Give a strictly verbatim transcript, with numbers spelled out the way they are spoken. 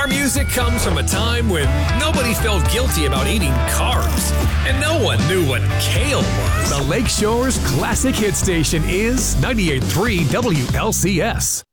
Our music comes from a time when nobody felt guilty about eating carbs, and no one knew what kale was. The Lakeshore's classic hit station is ninety-eight point three W L C S.